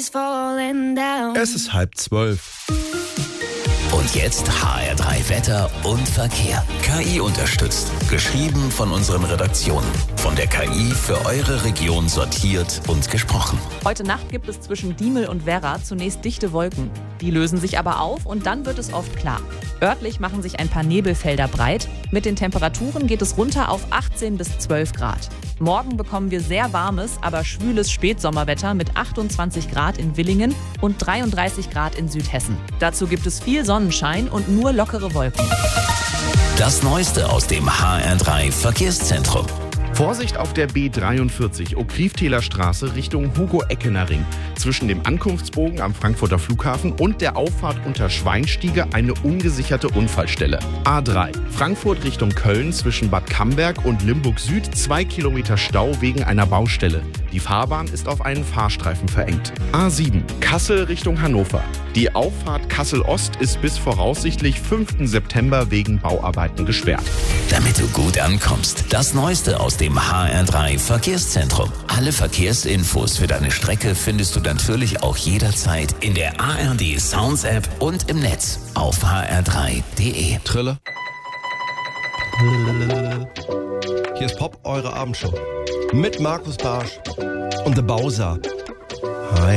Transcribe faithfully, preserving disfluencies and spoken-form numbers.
is falling down. Es ist halb zwölf. Und jetzt H R drei Wetter und Verkehr. K I unterstützt. Geschrieben von unseren Redaktionen. Von der K I für eure Region sortiert und gesprochen. Heute Nacht gibt es zwischen Diemel und Werra zunächst dichte Wolken. Die lösen sich aber auf und dann wird es oft klar. Örtlich machen sich ein paar Nebelfelder breit. Mit den Temperaturen geht es runter auf achtzehn bis zwölf Grad. Morgen bekommen wir sehr warmes, aber schwüles Spätsommerwetter mit achtundzwanzig Grad in Villingen und dreiunddreißig Grad in Südhessen. Dazu gibt es viel Sonnenschein und nur lockere Wolken. Das Neueste aus dem H R drei Verkehrszentrum. Vorsicht auf der B dreiundvierzig, Okriftheler Straße Richtung Hugo-Eckener-Ring. Zwischen dem Ankunftsbogen am Frankfurter Flughafen und der Auffahrt unter Schweinstiege eine ungesicherte Unfallstelle. A drei, Frankfurt Richtung Köln zwischen Bad Camberg und Limburg Süd, zwei Kilometer Stau wegen einer Baustelle. Die Fahrbahn ist auf einen Fahrstreifen verengt. A sieben, Kassel Richtung Hannover. Die Auffahrt Kassel-Ost ist bis voraussichtlich fünften September wegen Bauarbeiten gesperrt. Damit du gut ankommst, das Neueste aus dem H R drei Verkehrszentrum. Alle Verkehrsinfos für deine Strecke findest du natürlich auch jederzeit in der A R D Sounds App und im Netz auf h r drei punkt d e. Trille. Hier ist Pop, eure Abendshow. Mit Markus Barsch und The Bowser.